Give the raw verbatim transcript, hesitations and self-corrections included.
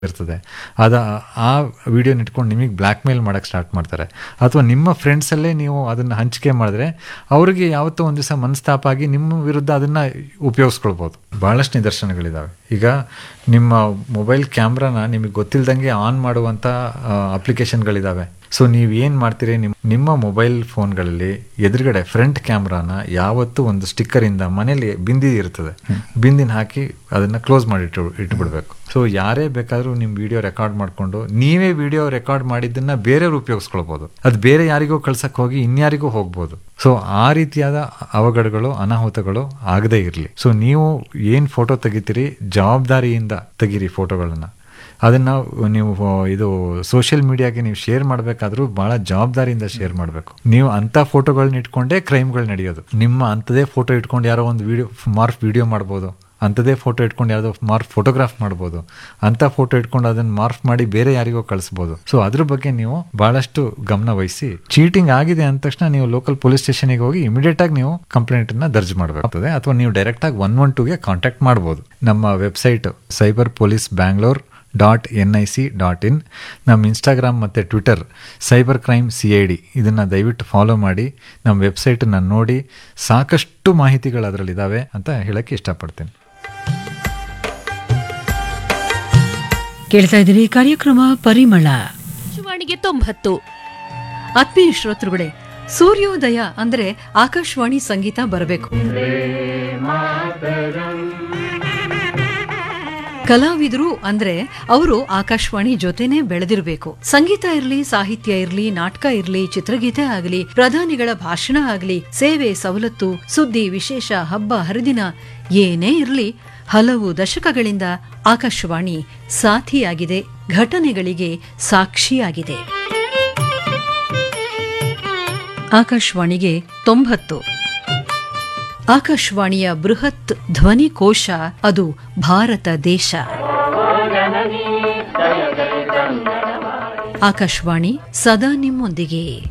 ಇರ್ತದೆ. ಅದ ಆ ವಿಡಿಯೋನ ಇಟ್ಕೊಂಡು ನಿಮಗೆ ಬ್ಲ್ಯಾಕ್ ಮೇಲ್ ಮಾಡಕ್ಕೆ ಸ್ಟಾರ್ಟ್ ಮಾಡ್ತಾರೆ. ಅಥವಾ ನಿಮ್ಮ ಫ್ರೆಂಡ್ಸಲ್ಲೇ ನೀವು ಅದನ್ನು ಹಂಚಿಕೆ ಮಾಡಿದ್ರೆ ಅವ್ರಿಗೆ ಯಾವತ್ತೋ ಒಂದು ದಿವಸ ಮನಸ್ತಾಪ ಆಗಿ ನಿಮ್ಮ ವಿರುದ್ಧ ಅದನ್ನು ಉಪಯೋಗಿಸ್ಕೊಳ್ಬೋದು. ಭಾಳಷ್ಟು ನಿದರ್ಶನಗಳಿದ್ದಾವೆ. ಈಗ ನಿಮ್ಮ ಮೊಬೈಲ್ ಕ್ಯಾಮ್ರಾನ ನಿಮಗೆ ಗೊತ್ತಿಲ್ಲದಂಗೆ ಆನ್ ಮಾಡುವಂಥ ಅಪ್ಲಿಕೇಶನ್ಗಳಿದ್ದಾವೆ. ಸೊ ನೀವು ಏನು ಮಾಡ್ತೀರಿ, ನಿಮ್ಮ ನಿಮ್ಮ ಮೊಬೈಲ್ ಫೋನ್ಗಳಲ್ಲಿ ಎದುರುಗಡೆ ಫ್ರಂಟ್ ಕ್ಯಾಮ್ರಾನ ಯಾವತ್ತೂ ಒಂದು ಸ್ಟಿಕ್ಕರಿಂದ ಮನೇಲಿ ಬಿಂದಿ ಇರ್ತದೆ, ಬಿಂದಿನ ಹಾಕಿ ಅದನ್ನು ಕ್ಲೋಸ್ ಮಾಡಿ ಇಟ್ಟು ಇಟ್ಬಿಡ್ಬೇಕು. ಸೊ ಯಾರೇ ಬೇಕಾದರೂ ನಿಮ್ಮ ವಿಡಿಯೋ ರೆಕಾರ್ಡ್ ಮಾಡಿಕೊಂಡು ನೀವೇ ವಿಡಿಯೋ ರೆಕಾರ್ಡ್ ಮಾಡಿದ್ದನ್ನು ಬೇರೆಯವ್ರು ಉಪಯೋಗಿಸ್ಕೊಳ್ಬೋದು. ಅದು ಬೇರೆ ಯಾರಿಗೂ ಕಳ್ಸಕ್ಕೆ ಹೋಗಿ ಇನ್ಯಾರಿಗೂ ಹೋಗ್ಬೋದು. ಸೊ ಆ ರೀತಿಯಾದ ಅವಘಡಗಳು, ಅನಾಹುತಗಳು ಆಗದೇ ಇರಲಿ. ಸೊ ನೀವು ಏನು ಫೋಟೋ ತೆಗಿತೀರಿ ಜವಾಬ್ದಾರಿಯಿಂದ ತೆಗೀರಿ ಫೋಟೋಗಳನ್ನು. ಅದನ್ನು ನೀವು ಇದು ಸೋಷಿಯಲ್ ಮೀಡಿಯಾಗೆ ನೀವು ಶೇರ್ ಮಾಡಬೇಕಾದ್ರೂ ಭಾಳ ಜವಾಬ್ದಾರಿಯಿಂದ ಶೇರ್ ಮಾಡಬೇಕು. ನೀವು ಅಂಥ ಫೋಟೋಗಳನ್ನ ಇಟ್ಕೊಂಡೇ ಕ್ರೈಮ್ಗಳು ನಡೆಯೋದು. ನಿಮ್ಮ ಅಂಥದೇ ಫೋಟೋ ಇಟ್ಕೊಂಡು ಯಾರೋ ಒಂದು ವಿಡಿಯೋ ಮಾರ್ಫ್ ವಿಡಿಯೋ ಮಾಡ್ಬೋದು, ಅಂಥದೇ ಫೋಟೋ ಇಟ್ಕೊಂಡು ಯಾವುದೋ ಮಾರ್ಫ್ ಫೋಟೋಗ್ರಾಫ್ ಮಾಡ್ಬೋದು, ಅಂಥ ಫೋಟೋ ಇಟ್ಕೊಂಡು ಅದನ್ನು ಮಾರ್ಫ್ ಮಾಡಿ ಬೇರೆ ಯಾರಿಗೋ ಕಳಿಸ್ಬೋದು. ಸೊ ಅದ್ರ ಬಗ್ಗೆ ನೀವು ಭಾಳಷ್ಟು ಗಮನ ವಹಿಸಿ, ಚೀಟಿಂಗ್ ಆಗಿದೆ ಅಂದ ತಕ್ಷಣ ನೀವು ಲೋಕಲ್ ಪೊಲೀಸ್ ಸ್ಟೇಷನ್ಗೆ ಹೋಗಿ ಇಮಿಡಿಯೇಟ್ ಆಗಿ ನೀವು ಕಂಪ್ಲೇಂಟನ್ನು ದರ್ಜ್ ಮಾಡಬೇಕಾಗ್ತದೆ. ಅಥವಾ ನೀವು ಡೈರೆಕ್ಟಾಗಿ ಒನ್ ಒನ್ ಟೂಗೆ ಕಾಂಟ್ಯಾಕ್ಟ್ ಮಾಡ್ಬೋದು. ನಮ್ಮ website cyber police Bangalore dot N I C dot in. ನಮ್ಮ ಇನ್ಸ್ಟಾಗ್ರಾಮ್ ಮತ್ತು Twitter cyber crime C I D, ಇದನ್ನು ದಯವಿಟ್ಟು ಫಾಲೋ ಮಾಡಿ. ನಮ್ಮ ವೆಬ್ಸೈಟನ್ನು ನೋಡಿ, ಸಾಕಷ್ಟು ಮಾಹಿತಿಗಳು ಅದರಲ್ಲಿದ್ದಾವೆ ಅಂತ ಹೇಳಕ್ಕೆ ಇಷ್ಟಪಡ್ತೀನಿ. ಕೇಳ್ತಾ ಇದ್ದೀರಿ ಕಾರ್ಯಕ್ರಮ ಪರಿಮಳ. ಆಕಾಶವಾಣಿಗೆ ತೊಂಬತ್ತು. ಆತ್ಮೀಯ ಶ್ರೋತೃಗಳೇ, ಸೂರ್ಯೋದಯ ಅಂದ್ರೆ ಆಕಾಶವಾಣಿ ಸಂಗೀತ ಬರಬೇಕು. ಕಲಾವಿದರು ಅಂದ್ರೆ ಅವರು ಆಕಾಶವಾಣಿ ಜೊತೆನೆ ಬೆಳೆದಿರಬೇಕು. ಸಂಗೀತ ಇರ್ಲಿ, ಸಾಹಿತ್ಯ ಇರ್ಲಿ, ನಾಟಕ ಇರ್ಲಿ, ಚಿತ್ರಗೀತೆ ಆಗಲಿ, ಪ್ರಧಾನಿಗಳ ಭಾಷಣ ಆಗಲಿ, ಸೇವೆ ಸವಲತ್ತು, ಸುದ್ದಿ ವಿಶೇಷ, ಹಬ್ಬ ಹರಿದಿನ ಏನೇ ಇರ್ಲಿ, ಹಲವು ದಶಕಗಳಿಂದ ಆಕಾಶವಾಣಿ ಸಾಥಿಯಾಗಿದೆ, ಘಟನೆಗಳಿಗೆ ಸಾಕ್ಷಿಯಾಗಿದೆ. ಆಕಾಶವಾಣಿಗೆ ತೊಂಬತ್ತು. ಆಕಾಶವಾಣಿಯ ಬೃಹತ್ ಧ್ವನಿ ಕೋಶ, ಅದು ಭಾರತ ದೇಶ. ಆಕಾಶವಾಣಿ ಸದಾ ನಿಮ್ಮೊಂದಿಗೆ.